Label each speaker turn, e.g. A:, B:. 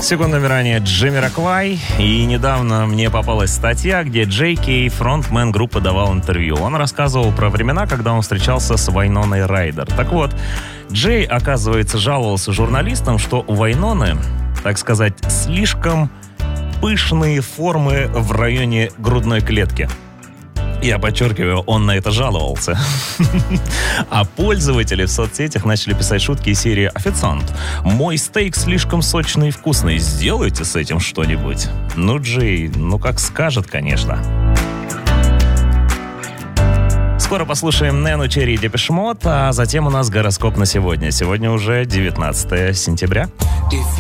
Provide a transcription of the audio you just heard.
A: Секундами ранее Джамироквай, и недавно мне попалась статья, где Джей Кей, фронтмен группы, давал интервью. Он рассказывал про времена, когда он встречался с Вайноной Райдер. Так вот, Джей, оказывается, жаловался журналистам, что у Вайноны, так сказать, слишком пышные формы в районе грудной клетки. Я подчеркиваю, он на это жаловался. А пользователи в соцсетях начали писать шутки из серии: «Официант, мой стейк слишком сочный и вкусный, сделайте с этим что-нибудь». Ну, Джей, как скажет, конечно. Скоро послушаем Нэну, Черри и Депеш Мод, а затем у нас гороскоп на сегодня. Сегодня уже 19 сентября.